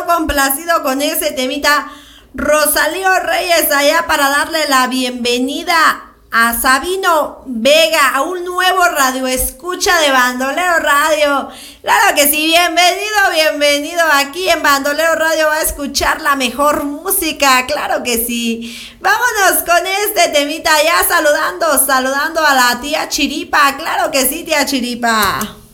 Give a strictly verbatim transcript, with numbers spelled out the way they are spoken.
complacido con ese temita Rosalío Reyes allá para darle la bienvenida a Sabino Vega, a un nuevo radio escucha de Bandolero Radio. Claro que sí, bienvenido, bienvenido. Aquí en Bandolero Radio va a escuchar la mejor música, claro que sí. Vámonos con este temita ya saludando, saludando a la tía Chiripa, claro que sí, tía Chiripa.